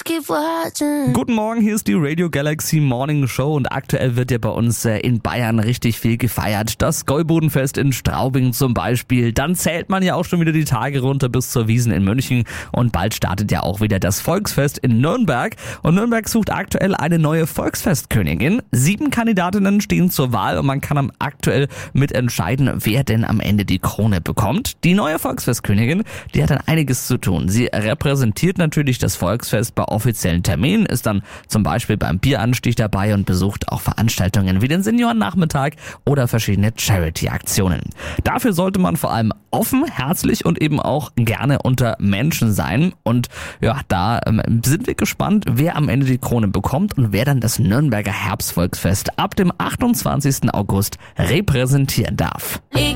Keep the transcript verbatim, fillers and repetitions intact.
keep watching. Guten Morgen, hier ist die Radio Galaxy Morning Show und aktuell wird ja bei uns äh, in Bayern richtig viel gefeiert. Das Gäubodenfest in Straubing zum Beispiel. Dann zählt man ja auch schon wieder die Tage runter bis zur Wiesn in München und bald startet ja auch wieder das Volksfest in Nürnberg. Und Nürnberg sucht aktuell eine neue Volksfestkönigin. Sieben Kandidatinnen stehen zur Wahl und man kann am aktuell mitentscheiden, wer denn am Ende die Krone bekommt. Die neue Volksfestkönigin, die hat dann einiges zu tun. Sie repräsentiert natürlich das Volksfest bei offiziellen Terminen, ist dann zum Beispiel beim Bieranstich dabei und besucht auch Veranstaltungen wie den Seniorennachmittag oder verschiedene Charity-Aktionen. Dafür sollte man vor allem offen, herzlich und eben auch gerne unter Menschen sein. Und ja, da ähm, sind wir gespannt, wer am Ende die Krone bekommt und wer dann das Nürnberger Herbstvolksfest ab dem achtundzwanzigsten August repräsentieren darf.